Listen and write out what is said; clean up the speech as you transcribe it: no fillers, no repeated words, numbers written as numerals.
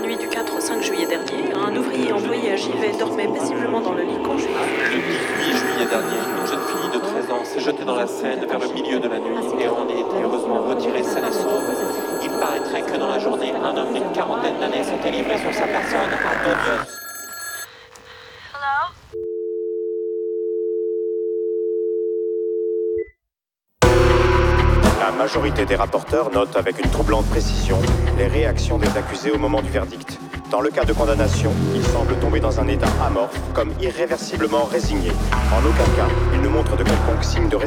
nuit du 4 au 5 juillet dernier, un ouvrier employé à Givet dormait paisiblement dans le lit conjugal. Le 18 juillet dernier, une jeune fille de 13 ans s'est jetée dans la Seine vers le milieu de la nuit et en a été heureusement retirée saine et sauve. Il paraîtrait que dans la journée, un homme d'une quarantaine d'années s'était livré sur sa personne à deux lieux. La majorité des rapporteurs note avec une troublante précision les réactions des accusés au moment du verdict. Dans le cas de condamnation, ils semblent tomber dans un état amorphe, comme irréversiblement résignés. En aucun cas, ils ne montrent de quelconque signe de